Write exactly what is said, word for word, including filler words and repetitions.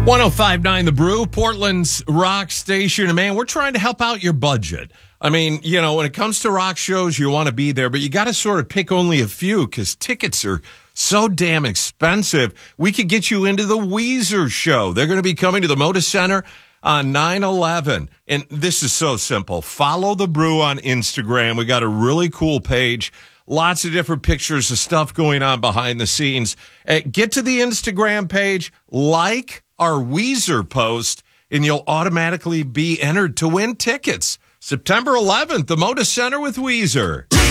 one oh five point nine The Brew, Portland's rock station. And man, we're trying to help out your budget. I mean, you know, when it comes to rock shows, you want to be there, but you got to sort of pick only a few because tickets are so damn expensive. We could get you into the Weezer show. They're going to be coming to the Moda Center on nine eleven. And this is so simple. Follow The Brew on Instagram. We got a really cool page. Lots of different pictures of stuff going on behind the scenes. Uh, get to the Instagram page, like our Weezer post, and you'll automatically be entered to win tickets. September eleventh, the Moda Center with Weezer.